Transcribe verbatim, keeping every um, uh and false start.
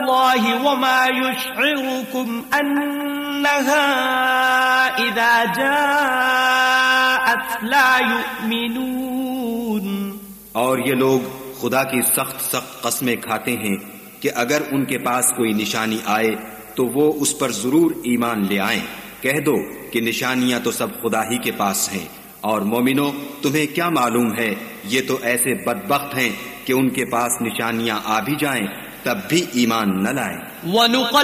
अल्लाहि वमा युश्इरुकुम अन्नहा इज़ा जाअत ला युमिनून। और ये लोग खुदा की सख्त सख्त कस्में खाते हैं कि अगर उनके पास कोई निशानी आए तो वो उस पर जरूर ईमान ले आएं। कह दो कि निशानियां तो सब खुदा ही के पास हैं, और मोमिनो तुम्हें क्या मालूम है, ये तो ऐसे बदबख्त हैं कि उनके पास निशानियां आ भी जाएं तब भी ईमान न लाएं।